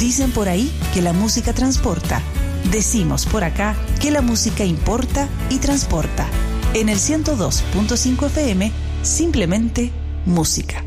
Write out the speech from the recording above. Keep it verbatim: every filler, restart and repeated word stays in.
Dicen por ahí que la música transporta. Decimos por acá que la música importa y transporta. En el ciento dos punto cinco F M, simplemente música.